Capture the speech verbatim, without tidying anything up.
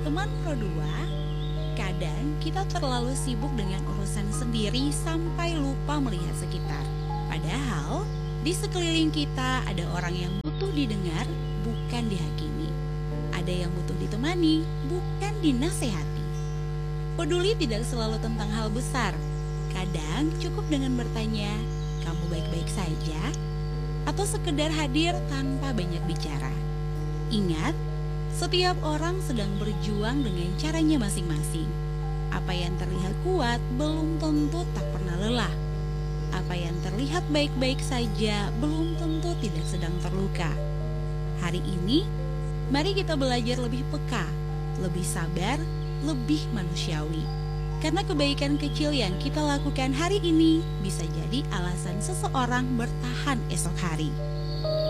Teman Pro dua, kadang kita terlalu sibuk dengan urusan sendiri sampai lupa melihat sekitar. Padahal di sekeliling kita ada orang yang butuh didengar, bukan dihakimi. Ada yang butuh ditemani, bukan dinasehati. Peduli tidak selalu tentang hal besar. Kadang cukup dengan bertanya, "Kamu baik-baik saja?" Atau sekedar hadir tanpa banyak bicara. Ingat, setiap orang sedang berjuang dengan caranya masing-masing. Apa yang terlihat kuat belum tentu tak pernah lelah. Apa yang terlihat baik-baik saja belum tentu tidak sedang terluka. Hari ini, mari kita belajar lebih peka, lebih sabar, lebih manusiawi. Karena kebaikan kecil yang kita lakukan hari ini bisa jadi alasan seseorang bertahan esok hari.